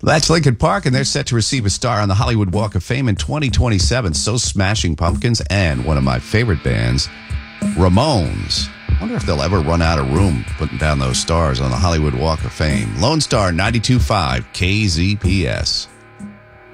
That's Lincoln Park, and they're set to receive a star on the Hollywood Walk of Fame in 2027. So Smashing Pumpkins and one of my favorite bands, Ramones. I wonder if they'll ever run out of room putting down those stars on the Hollywood Walk of Fame. Lone Star 92.5 KZPS.